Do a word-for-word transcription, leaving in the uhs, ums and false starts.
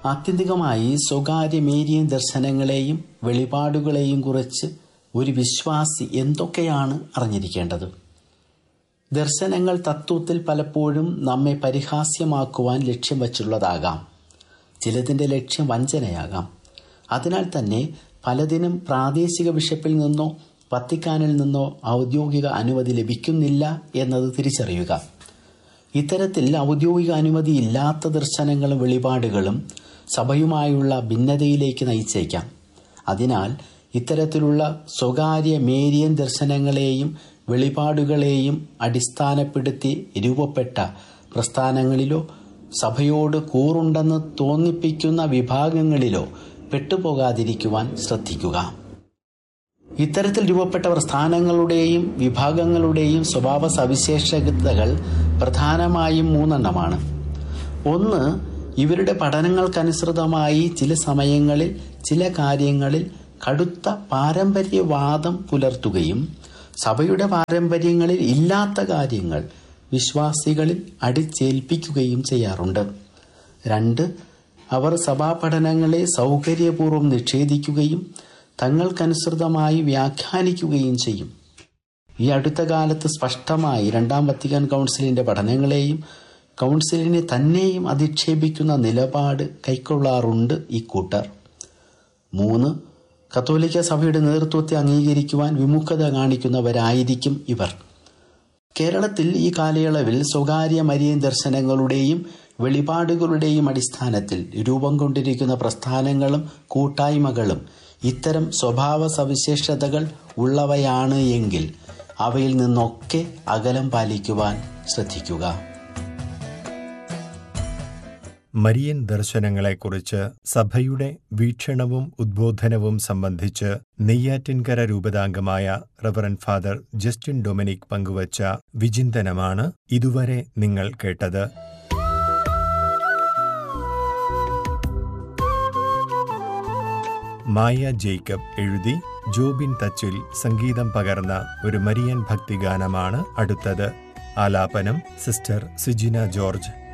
ആത്യന്തികമായി സ്വകാര്യ മേരിയൻ ദർശനങ്ങളെയും വെളിപാടുകളെയും കുറിച്ച് ഒരു വിശ്വാസി എന്തൊക്കെയാണ് അറിഞ്ഞിരിക്കേണ്ടത്? ദർശനങ്ങൾ തത്വത്തിൽ പലപ്പോഴും നമ്മെ പരിഹാസ്യമാക്കുവാൻ ലക്ഷ്യം വച്ചുള്ളതാകാം. ചിലതിൻ്റെ ലക്ഷ്യം വഞ്ചനയാകാം. അതിനാൽ തന്നെ പലതിനും പ്രാദേശിക ബിഷപ്പിൽ നിന്നോ വത്തിക്കാനിൽ നിന്നോ ഔദ്യോഗിക അനുമതി ലഭിക്കുന്നില്ല എന്നത് തിരിച്ചറിയുക. ഇത്തരത്തിൽ ഔദ്യോഗിക അനുമതി ഇല്ലാത്ത ദർശനങ്ങളും വെളിപാടുകളും സഭയുമായുള്ള ഭിന്നതയിലേക്ക് നയിച്ചേക്കാം. അതിനാൽ ഇത്തരത്തിലുള്ള സ്വകാര്യ മേരിയൻ ദർശനങ്ങളെയും വെളിപാടുകളെയും അടിസ്ഥാനപ്പെടുത്തി രൂപപ്പെട്ട പ്രസ്ഥാനങ്ങളിലോ സഭയോട് കൂറുണ്ടെന്ന് തോന്നിപ്പിക്കുന്ന വിഭാഗങ്ങളിലോ പെട്ടുപോകാതിരിക്കുവാൻ ശ്രദ്ധിക്കുക. ഇത്തരത്തിൽ രൂപപ്പെട്ട പ്രസ്ഥാനങ്ങളുടെയും വിഭാഗങ്ങളുടെയും സ്വഭാവ സവിശേഷതകൾ പ്രധാനമായും മൂന്നെണ്ണമാണ്. ഒന്ന്, ഇവരുടെ പഠനങ്ങൾക്കനുസൃതമായി ചില സമയങ്ങളിൽ ചില കാര്യങ്ങളിൽ കടുത്ത പാരമ്പര്യവാദം പുലർത്തുകയും സഭയുടെ പാരമ്പര്യങ്ങളിൽ ഇല്ലാത്ത കാര്യങ്ങൾ വിശ്വാസികളിൽ അടിച്ചേൽപ്പിക്കുകയും ചെയ്യാറുണ്ട്. രണ്ട്, അവർ സഭാപഠനങ്ങളെ സൗകര്യപൂർവ്വം നിഷേധിക്കുകയും തങ്ങൾക്കനുസൃതമായി വ്യാഖ്യാനിക്കുകയും ചെയ്യും. ഈ അടുത്ത കാലത്ത് സ്പഷ്ടമായി രണ്ടാം വത്തിക്കാൻ കൗൺസിലിൻ്റെ പഠനങ്ങളെയും കൗൺസിലിനെ തന്നെയും അധിക്ഷേപിക്കുന്ന നിലപാട് കൈക്കൊള്ളാറുണ്ട് ഈ കൂട്ടർ. മൂന്ന്, കത്തോലിക്ക സഭയുടെ നേതൃത്വത്തെ അംഗീകരിക്കുവാൻ വിമുഖത കാണിക്കുന്നവരായിരിക്കും ഇവർ. കേരളത്തിൽ ഈ കാലയളവിൽ സ്വകാര്യ മരിയൻ ദർശനങ്ങളുടെയും വെളിപാടുകളുടെയും അടിസ്ഥാനത്തിൽ രൂപം കൊണ്ടിരിക്കുന്ന പ്രസ്ഥാനങ്ങളും കൂട്ടായ്മകളും ഇത്തരം സ്വഭാവ സവിശേഷതകൾ ഉള്ളവയാണ് എങ്കിൽ അവയിൽ നിന്നൊക്കെ അകലം പാലിക്കുവാൻ ശ്രദ്ധിക്കുക. മരിയൻ ദർശനങ്ങളെക്കുറിച്ച് സഭയുടെ വീക്ഷണവും ഉദ്ബോധനവും സംബന്ധിച്ച് Neyyattinkara രൂപതാംഗമായ reverend father Justin Dominic പങ്കുവച്ച വിചിന്തനമാണ് ഇതുവരെ നിങ്ങൾ കേട്ടത്. മായ ജേക്കബ് എഴുതി ജോബിൻ തച്ചിൽ സംഗീതം പകർന്ന ഒരു മരിയൻ ഭക്തിഗാനമാണ് അടുത്തത്. ആലാപനം സിസ്റ്റർ സുജിന ജോർജ്.